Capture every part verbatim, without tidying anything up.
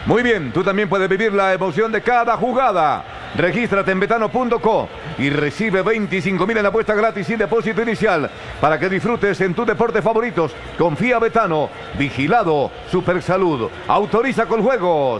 Muy bien, tú también puedes vivir la emoción de cada jugada. Regístrate en betano punto co y recibe veinticinco mil en apuesta gratis sin depósito inicial para que disfrutes en tus deportes favoritos. Confía Betano, vigilado Supersalud. Autoriza con juegos.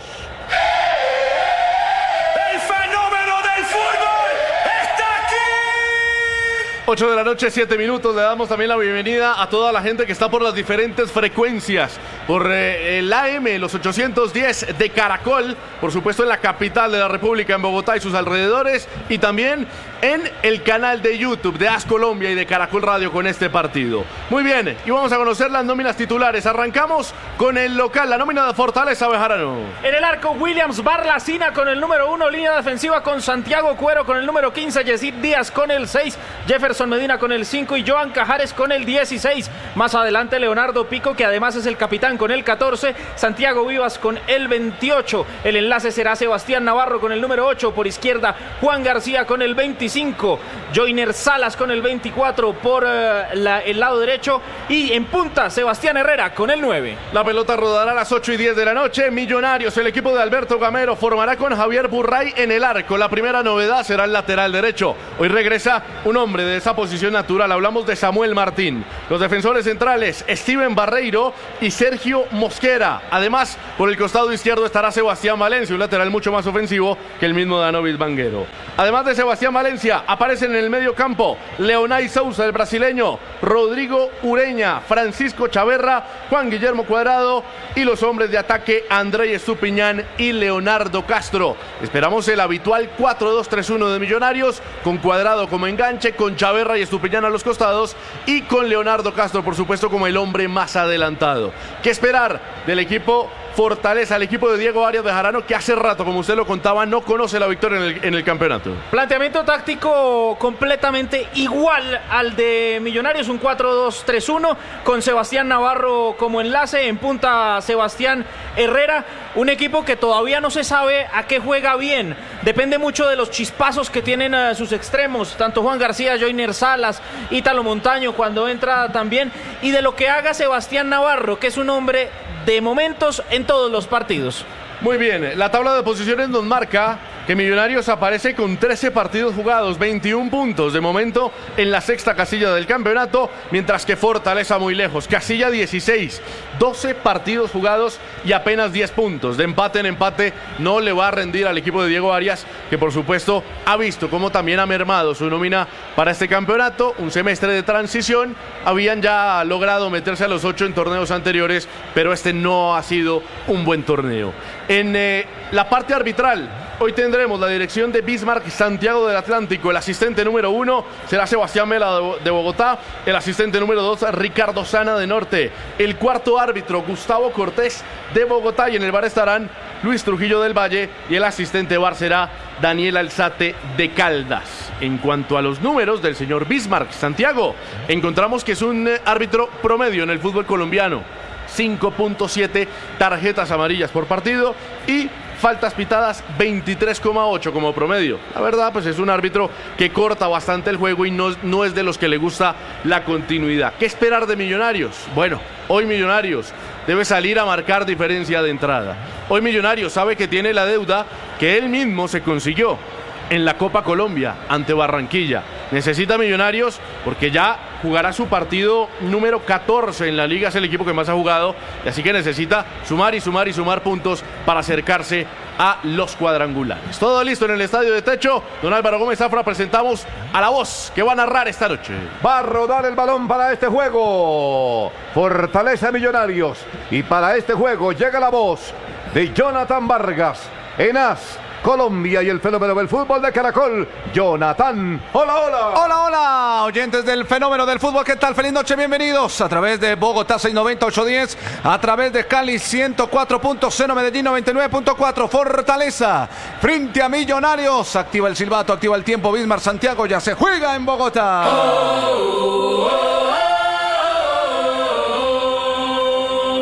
ocho de la noche, siete minutos. Le damos también la bienvenida a toda la gente que está por las diferentes frecuencias. Por eh, el A M, los ochocientos diez de Caracol, por supuesto en la capital de la República, en Bogotá y sus alrededores. Y también en el canal de YouTube de A S Colombia y de Caracol Radio con este partido. Muy bien, y vamos a conocer las nóminas titulares. Arrancamos con el local, la nómina de Fortaleza Bejarano. En el arco, Williams Barlacina con el número uno, línea defensiva con Santiago Cuero con el número quince, Yesid Díaz con el seis, Jefferson Medina con el cinco y Joan Cajares con el dieciséis. Más adelante Leonardo Pico, que además es el capitán, con el catorce, Santiago Vivas con el veintiocho. El enlace será Sebastián Navarro con el número ocho, por izquierda Juan García con el veinticinco, Joiner Salas con el veinticuatro por uh, la, el lado derecho, y en punta Sebastián Herrera con el nueve. La pelota rodará a las ocho y diez de la noche. Millonarios, el equipo de Alberto Gamero, formará con Javier Burray en el arco. La primera novedad será el lateral derecho. Hoy regresa un hombre de esa posición natural. Hablamos de Samuel Martín. Los defensores centrales, Steven Barreiro y Sergio Mosquera. Además, por el costado izquierdo estará Sebastián Valencia, un lateral mucho más ofensivo que el mismo Danovis Vanguero. Además de Sebastián Valencia, aparecen en el medio campo Leonay Sousa, el brasileño, Rodrigo Ureña, Francisco Chaverra, Juan Guillermo Cuadrado, y los hombres de ataque André Estupiñán y Leonardo Castro. Esperamos el habitual cuatro dos tres uno de Millonarios, con Cuadrado como enganche, con Chaverra y Estupiñán a los costados, y con Leonardo Castro, por supuesto, como el hombre más adelantado. ¿Qué esperar del equipo Fortaleza, el equipo de Diego Arias Bejarano, que hace rato, como usted lo contaba, no conoce la victoria en el, en el campeonato? Planteamiento táctico completamente igual al de Millonarios, un cuatro dos tres uno, con Sebastián Navarro como enlace, en punta Sebastián Herrera, un equipo que todavía no se sabe a qué juega bien, depende mucho de los chispazos que tienen a sus extremos, tanto Juan García, Joiner Salas, Ítalo Montaño cuando entra también, y de lo que haga Sebastián Navarro, que es un hombre de momentos en todos los partidos. Muy bien, la tabla de posiciones nos marca que Millonarios aparece con trece partidos jugados, veintiún puntos de momento en la sexta casilla del campeonato, mientras que Fortaleza muy lejos, casilla dieciséis, doce partidos jugados y apenas diez puntos. De empate en empate no le va a rendir al equipo de Diego Arias, que por supuesto ha visto cómo también ha mermado su nómina para este campeonato. Un semestre de transición, habían ya logrado meterse a los ocho en torneos anteriores, pero este no ha sido un buen torneo. En eh, la parte arbitral, hoy tendremos la dirección de Bismarck Santiago del Atlántico. El asistente número uno será Sebastián Mela de Bogotá. El asistente número dos, Ricardo Sana de Norte. El cuarto árbitro, Gustavo Cortés de Bogotá. Y en el bar estarán Luis Trujillo del Valle. Y el asistente bar será Daniel Alzate de Caldas. En cuanto a los números del señor Bismarck Santiago, encontramos que es un árbitro promedio en el fútbol colombiano. cinco punto siete tarjetas amarillas por partido y faltas pitadas veintitrés coma ocho como promedio. La verdad, pues es un árbitro que corta bastante el juego y no, no es de los que le gusta la continuidad. ¿Qué esperar de Millonarios? Bueno, hoy Millonarios debe salir a marcar diferencia de entrada. Hoy Millonarios sabe que tiene la deuda que él mismo se consiguió en la Copa Colombia ante Barranquilla. Necesita Millonarios porque ya jugará su partido número catorce en la liga, es el equipo que más ha jugado, y así que necesita sumar y sumar y sumar puntos para acercarse a los cuadrangulares. Todo listo en el estadio de techo. Don Álvaro Gómez Zafra, presentamos a la voz que va a narrar esta noche. Va a rodar el balón para este juego Fortaleza Millonarios, y para este juego llega la voz de Jonathan Vargas en A S Colombia y el fenómeno del fútbol de Caracol, Jonathan. Hola, hola. Hola, hola, oyentes del fenómeno del fútbol. ¿Qué tal? Feliz noche, bienvenidos a través de Bogotá seiscientos noventa, ochocientos diez, a través de Cali ciento cuatro punto cero, Medellín noventa y nueve punto cuatro. Fortaleza frente a Millonarios. Activa el silbato, activa el tiempo. Bismarck Santiago, ya se juega en Bogotá. Oh, oh, oh.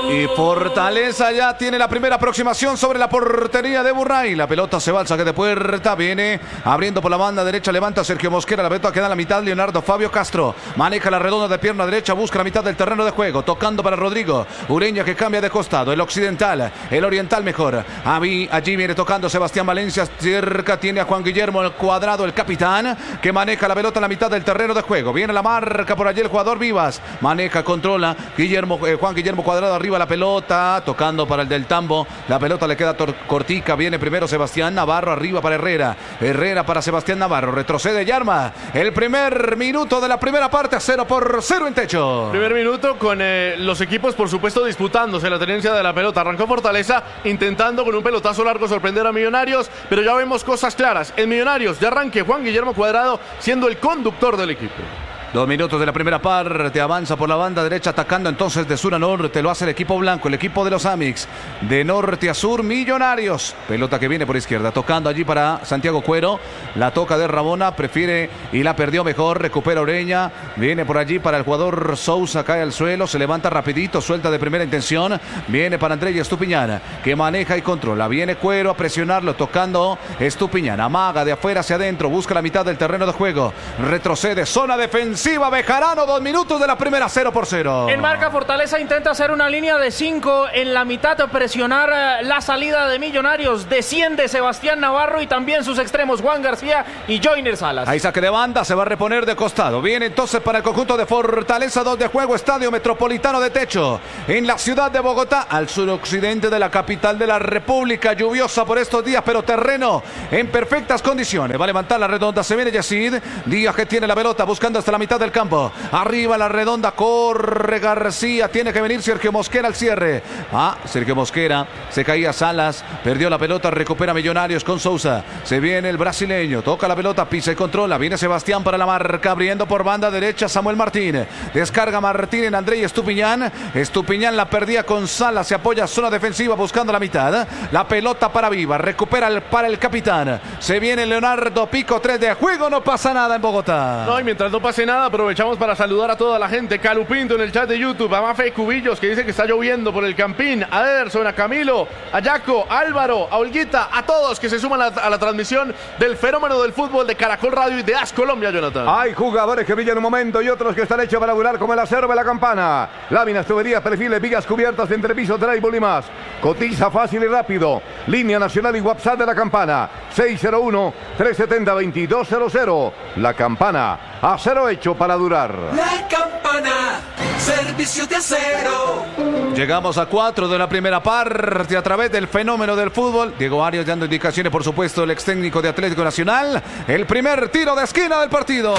Y Fortaleza ya tiene la primera aproximación sobre la portería de Burray. La pelota se va al saque de puerta. Viene abriendo por la banda derecha. Levanta Sergio Mosquera. La pelota queda en la mitad. Leonardo Fabio Castro maneja la redonda de pierna derecha. Busca la mitad del terreno de juego. Tocando para Rodrigo Ureña, que cambia de costado. El occidental, el oriental mejor. Allí, allí viene tocando Sebastián Valencia. Cerca tiene a Juan Guillermo el Cuadrado, el capitán, que maneja la pelota en la mitad del terreno de juego. Viene la marca por allí el jugador Vivas. Maneja, controla. Guillermo, eh, Juan Guillermo Cuadrado arriba la pelota, tocando para el del Tambo. La pelota le queda cortica. Viene primero Sebastián Navarro, arriba para Herrera. Herrera para Sebastián Navarro. Retrocede y arma el primer minuto de la primera parte, a cero por cero en techo. Primer minuto con eh, los equipos, por supuesto, disputándose la tenencia de la pelota. Arrancó Fortaleza intentando con un pelotazo largo sorprender a Millonarios, pero ya vemos cosas claras. En Millonarios, de arranque, Juan Guillermo Cuadrado siendo el conductor del equipo. Dos minutos de la primera parte, avanza por la banda derecha, atacando entonces de sur a norte, lo hace el equipo blanco, el equipo de los Amix, de norte a sur, Millonarios. Pelota que viene por izquierda, tocando allí para Santiago Cuero, la toca de Rabona, prefiere y la perdió mejor, recupera Ureña, viene por allí para el jugador Sousa, cae al suelo, se levanta rapidito, suelta de primera intención, viene para Andrés Estupiñán, que maneja y controla, viene Cuero a presionarlo, tocando Estupiñán, amaga de afuera hacia adentro, busca la mitad del terreno de juego, retrocede, zona defensiva, Bejarano, dos minutos de la primera, cero por cero. En marca Fortaleza intenta hacer una línea de cinco en la mitad, presionar la salida de Millonarios. Desciende Sebastián Navarro y también sus extremos Juan García y Joiner Salas. Ahí saque de banda, se va a reponer de costado. Viene entonces para el conjunto de Fortaleza, dos de juego, Estadio Metropolitano de Techo, en la ciudad de Bogotá, al suroccidente de la capital de la República. Lluviosa por estos días, pero terreno en perfectas condiciones. Va a levantar la redonda, se viene Yacid Díaz, que tiene la pelota, buscando hasta la mitad del campo, arriba la redonda, corre García, tiene que venir Sergio Mosquera al cierre. Ah, Sergio Mosquera, se caía Salas, perdió la pelota, recupera Millonarios con Sousa, se viene el brasileño, toca la pelota, pisa y controla, viene Sebastián para la marca, abriendo por banda derecha Samuel Martín, descarga Martín en Andrés Estupiñán, Estupiñán la perdía con Salas, se apoya zona defensiva buscando la mitad, la pelota para Viva, recupera el, para el capitán, se viene Leonardo Pico, tres de juego, no pasa nada en Bogotá. No, y mientras no pase nada, aprovechamos para saludar a toda la gente. Calupinto en el chat de YouTube, a Mafe Cubillos, que dice que está lloviendo por el Campín, a Ederson, a Camilo, a Yaco, a Álvaro, a Olguita, a todos que se suman a, a la transmisión del fenómeno del fútbol de Caracol Radio y de As Colombia, Jonathan. Hay jugadores que brillan un momento y otros que están hechos para volar, como el acero de la Campana. Láminas, tuberías, perfiles, vigas cubiertas, entrepisos, drywall y más. Cotiza fácil y rápido. Línea nacional y WhatsApp de la Campana, seis cero uno, tres siete cero, dos dos cero cero. La Campana, acero hecho para durar. La Campana, servicio de acero. Llegamos a cuatro de la primera parte a través del fenómeno del fútbol. Diego Arias dando indicaciones, por supuesto, el ex técnico de Atlético Nacional. El primer tiro de esquina del partido.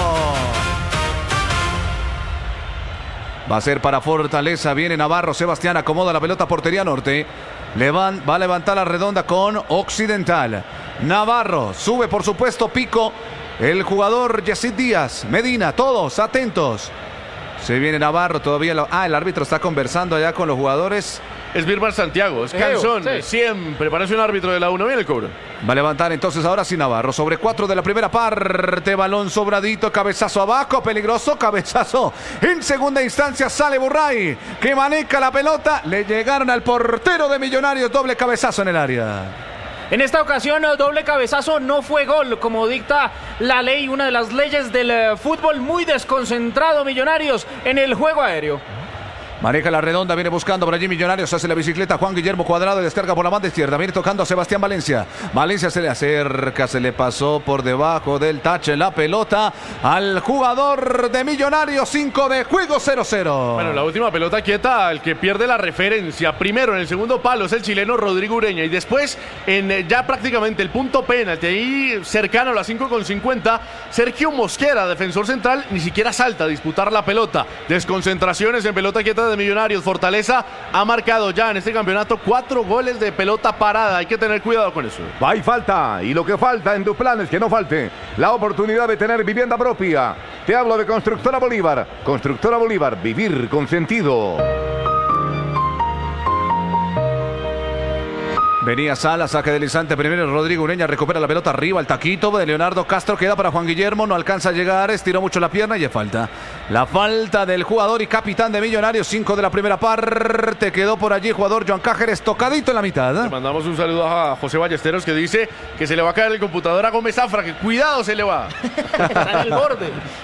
Va a ser para Fortaleza, viene Navarro, Sebastián acomoda la pelota, portería norte. Levan, va a levantar la redonda con Occidental. Navarro, sube por supuesto Pico. El jugador Yacid Díaz, Medina, todos atentos. Se viene Navarro, todavía lo, ah, el árbitro está conversando allá con los jugadores. Es Birman Santiago, es Canzón, sí. Siempre parece un árbitro de la uno. Viene el cobro. Va a levantar entonces ahora sí Navarro. Sobre cuatro de la primera parte. Balón sobradito, cabezazo abajo, peligroso, cabezazo. En segunda instancia sale Burray, que maneja la pelota. Le llegaron al portero de Millonarios, doble cabezazo en el área. En esta ocasión, doble cabezazo, no fue gol, como dicta la ley, una de las leyes del fútbol. Muy desconcentrado Millonarios en el juego aéreo. Maneja la redonda, viene buscando por allí Millonarios, hace la bicicleta Juan Guillermo Cuadrado, descarga por la banda izquierda, viene tocando a Sebastián Valencia. Valencia se le acerca, se le pasó por debajo del tache la pelota al jugador de Millonarios, cinco de juego, cero cero. Bueno, la última pelota quieta, el que pierde la referencia, primero en el segundo palo es el chileno Rodrigo Ureña y después en ya prácticamente el punto penalti, ahí cercano a las cinco con cincuenta, Sergio Mosquera, defensor central, ni siquiera salta a disputar la pelota. Desconcentraciones en pelota quieta de Millonarios. Fortaleza ha marcado ya en este campeonato cuatro goles de pelota parada. Hay que tener cuidado con eso. Va y falta. Y lo que falta en tus planes, que no falte la oportunidad de tener vivienda propia. Te hablo de Constructora Bolívar. Constructora Bolívar, vivir con sentido. Venía Salas, saque deslizante primero. Rodrigo Ureña recupera la pelota arriba. El taquito de Leonardo Castro queda para Juan Guillermo. No alcanza a llegar. Estiró mucho la pierna y es falta. La falta del jugador y capitán de Millonarios. Cinco de la primera parte. Quedó por allí jugador Joan Cáceres tocadito en la mitad. Le mandamos un saludo a José Ballesteros que dice que se le va a caer el computador a Gómez Zafra. Que cuidado se le va. Está en el borde.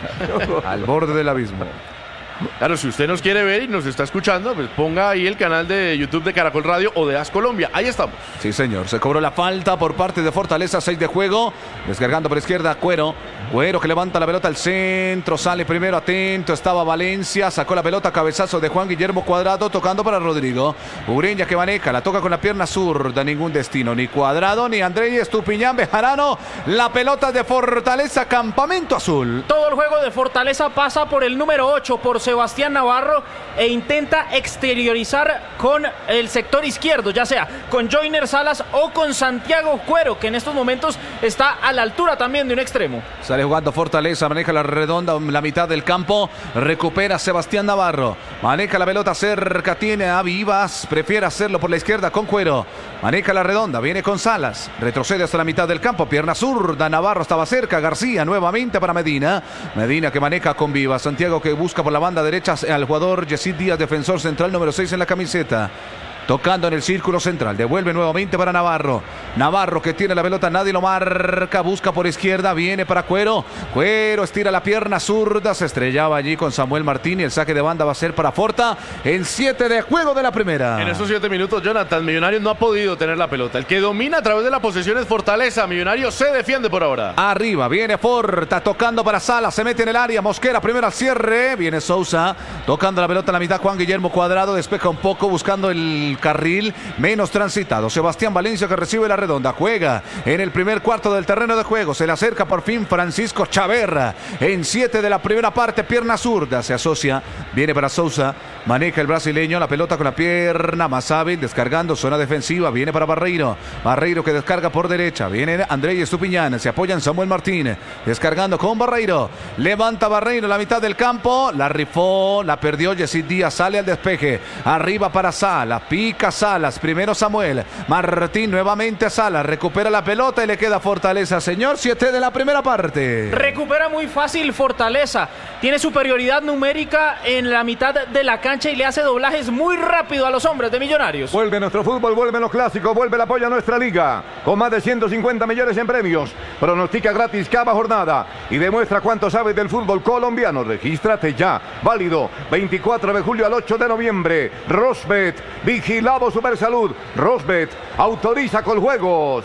Al borde del abismo. Claro, si usted nos quiere ver y nos está escuchando, pues ponga ahí el canal de YouTube de Caracol Radio o de As Colombia. Ahí estamos. Sí, señor. Se cobró la falta por parte de Fortaleza. Seis de juego. Descargando por izquierda Cuero. Cuero que levanta la pelota al centro. Sale primero atento. Estaba Valencia. Sacó la pelota. Cabezazo de Juan Guillermo Cuadrado. Tocando para Rodrigo. Ureña que maneja. La toca con la pierna zurda. Ningún destino. Ni Cuadrado ni Andrés Estupiñán Bejarano. La pelota de Fortaleza. Campamento Azul. Todo el juego de Fortaleza pasa por el número ocho, por Sebastián Navarro, e intenta exteriorizar con el sector izquierdo, ya sea con Joiner Salas o con Santiago Cuero, que en estos momentos está a la altura también de un extremo. Sale jugando Fortaleza, maneja la redonda, la mitad del campo, recupera Sebastián Navarro, maneja la pelota cerca, tiene a Vivas, prefiere hacerlo por la izquierda con Cuero, maneja la redonda, viene con Salas, retrocede hasta la mitad del campo, pierna zurda, Navarro estaba cerca, García nuevamente para Medina, Medina que maneja con Vivas, Santiago que busca por la banda derecha al jugador Yesid Díaz, defensor central número seis en la camiseta. Tocando en el círculo central, devuelve nuevamente para Navarro. Navarro que tiene la pelota, nadie lo marca, busca por izquierda, viene para Cuero. Cuero estira la pierna zurda, se estrellaba allí con Samuel Martín y el saque de banda va a ser para Forta en siete de juego de la primera. En esos siete minutos, Jonathan, Millonarios no ha podido tener la pelota. El que domina a través de la posesión es Fortaleza. Millonarios se defiende por ahora. Arriba, viene Forta, tocando para Salas, se mete en el área, Mosquera primero al cierre, viene Sousa, tocando la pelota en la mitad, Juan Guillermo Cuadrado, despeja un poco buscando el carril menos transitado. Sebastián Valencia que recibe la redonda, juega en el primer cuarto del terreno de juego, se le acerca por fin Francisco Chaverra en siete de la primera parte, pierna zurda, se asocia, viene para Sousa, maneja el brasileño, la pelota con la pierna más hábil, descargando zona defensiva, viene para Barreiro, Barreiro que descarga por derecha, viene Andrés Estupiñán, se apoya en Samuel Martín, descargando con Barreiro, levanta Barreiro la mitad del campo, la rifó, la perdió Yesid Díaz, sale al despeje, arriba para Salas, pica Salas, primero Samuel Martín, nuevamente Salas, recupera la pelota y le queda Fortaleza, señor, siete de la primera parte. Recupera muy fácil Fortaleza, tiene superioridad numérica en la mitad de la cancha y le hace doblajes muy rápido a los hombres de Millonarios. Vuelve nuestro fútbol, vuelve los clásicos, vuelve el apoyo a nuestra liga, con más de ciento cincuenta millones en premios, pronostica gratis cada jornada y demuestra cuánto sabes del fútbol colombiano, regístrate ya, válido veinticuatro de julio al ocho de noviembre, Rosbet, vigilado Supersalud, Rosbet, autoriza con juegos.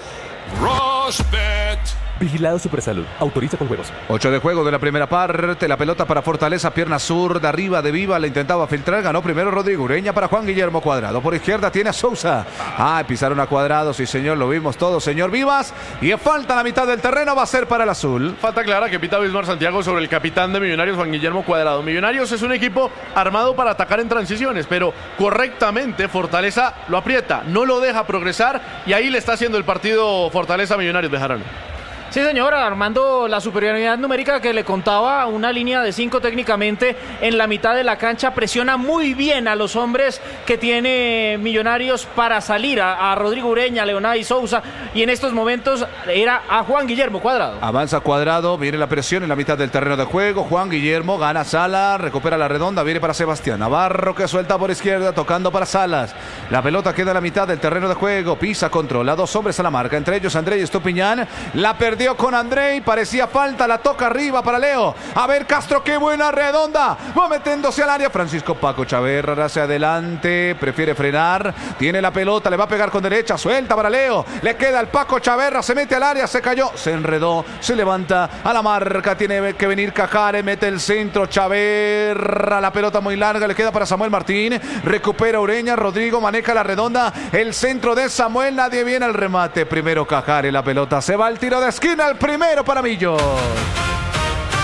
Rosbet. Vigilado Supersalud. Autoriza con juegos. ocho de juego de la primera parte. La pelota para Fortaleza. Pierna zurda arriba de Viva. Le intentaba filtrar. Ganó primero Rodrigo Ureña para Juan Guillermo Cuadrado. Por izquierda tiene a Sousa. Ah, pisaron a Cuadrado. Sí, señor. Lo vimos todos, señor Vivas. Y falta la mitad del terreno. Va a ser para el azul. Falta clara que pita Bismar Santiago sobre el capitán de Millonarios, Juan Guillermo Cuadrado. Millonarios es un equipo armado para atacar en transiciones, pero correctamente Fortaleza lo aprieta, no lo deja progresar y ahí le está haciendo el partido Fortaleza Millonarios de Jarano. Sí, señor, armando la superioridad numérica que le contaba, una línea de cinco técnicamente en la mitad de la cancha, presiona muy bien a los hombres que tiene Millonarios para salir, a, a Rodrigo Ureña, Leonay Sousa, y en estos momentos era a Juan Guillermo Cuadrado. Avanza Cuadrado, viene la presión en la mitad del terreno de juego, Juan Guillermo gana Sala, recupera la redonda, viene para Sebastián Navarro que suelta por izquierda, tocando para Salas, la pelota queda en la mitad del terreno de juego, pisa, controla, dos hombres a la marca, entre ellos Andrés Estupiñán, la perdió con Andrei, parecía falta, la toca arriba para Leo, a ver Castro, qué buena redonda, va metiéndose al área, Francisco Paco Chaverra hacia adelante, prefiere frenar, tiene la pelota, le va a pegar con derecha, suelta para Leo, le queda el Paco Chaverra, se mete al área, se cayó, se enredó, se levanta a la marca, tiene que venir Cajares, mete el centro, Chaverra, la pelota muy larga, le queda para Samuel Martín, recupera Ureña, Rodrigo maneja la redonda, el centro de Samuel, nadie viene al remate, primero Cajares, la pelota se va al tiro de esquina, el primero para Millos.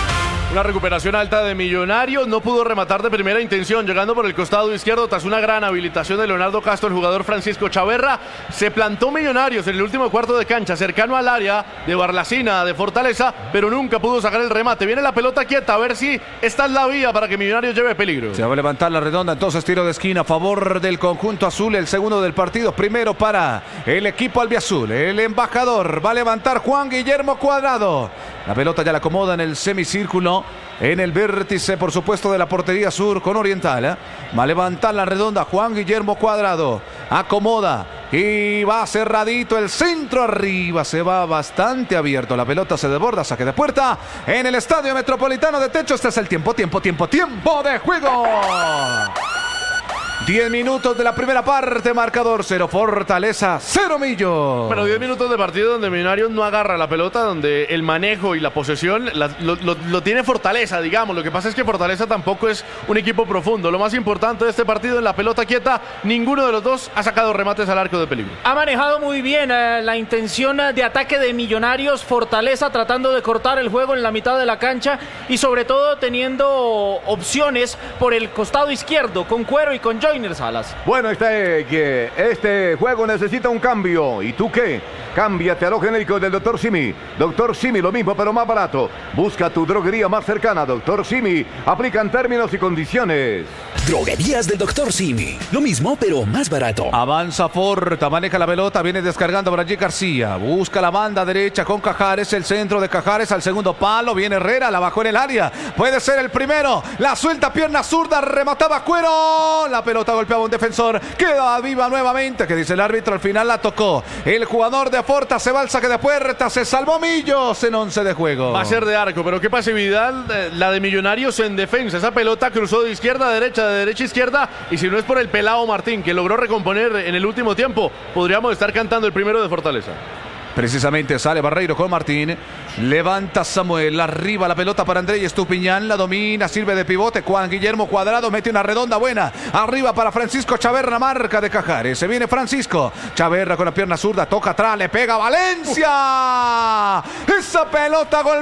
Una recuperación alta de Millonarios, no pudo rematar de primera intención, llegando por el costado izquierdo tras una gran habilitación de Leonardo Castro, el jugador Francisco Chaverra. Se plantó Millonarios en el último cuarto de cancha, cercano al área de Barlacina, de Fortaleza, pero nunca pudo sacar el remate. Viene la pelota quieta, a ver si esta es la vía para que Millonarios lleve peligro. Se va a levantar la redonda, entonces tiro de esquina a favor del conjunto azul, el segundo del partido, primero para el equipo albiazul. El embajador va a levantar Juan Guillermo Cuadrado. La pelota ya la acomoda en el semicírculo, en el vértice, por supuesto, de la portería sur con Oriental. ¿eh? Va a levantar la redonda Juan Guillermo Cuadrado. Acomoda y va cerradito el centro arriba. Se va bastante abierto. La pelota se desborda, saque de puerta en el Estadio Metropolitano de Techo. Este es el tiempo, tiempo, tiempo, tiempo de juego. diez minutos de la primera parte, marcador cero Fortaleza, cero Millo. Bueno, diez minutos de partido donde Millonarios no agarra la pelota, donde el manejo y la posesión la, lo, lo, lo tiene Fortaleza, digamos. Lo que pasa es que Fortaleza tampoco es un equipo profundo. Lo más importante de este partido, en la pelota quieta, ninguno de los dos ha sacado remates al arco de peligro. Ha manejado muy bien eh, la intención de ataque de Millonarios, Fortaleza tratando de cortar el juego en la mitad de la cancha y sobre todo teniendo opciones por el costado izquierdo, con Cuero y con Joyner Salas. Bueno, este, que este juego necesita un cambio. ¿Y tú qué? Cámbiate a lo genérico del doctor Simi. doctor Simi, lo mismo pero más barato. Busca tu droguería más cercana. doctor Simi, aplican términos y condiciones. Droguerías del doctor Simi. Lo mismo pero más barato. Avanza Forta, maneja la pelota, viene descargando por allí García. Busca la banda derecha con Cajares, el centro de Cajares al segundo palo. Viene Herrera, la bajó en el área. Puede ser el primero. La suelta, pierna zurda, remataba Cuero. La pelota golpeaba un defensor. Queda viva nuevamente, que dice el árbitro. Al final la tocó el jugador de Forta. Se va al saque de puerta. Se salvó Millos en once de juego. Va a ser de arco, pero qué pasividad la de Millonarios en defensa. Esa pelota cruzó de izquierda a derecha, de derecha a izquierda. Y si no es por el pelado Martín, que logró recomponer en el último tiempo, podríamos estar cantando el primero de Fortaleza. Precisamente sale Barreiro con Martín. Levanta Samuel. Arriba la pelota para Andrés Estupiñán. La domina. Sirve de pivote. Juan Guillermo Cuadrado mete una redonda buena. Arriba para Francisco Chaverra. Marca de Cajares. Se viene Francisco. Chaverra con la pierna zurda. Toca atrás. Le pega Valencia. Esa pelota gol.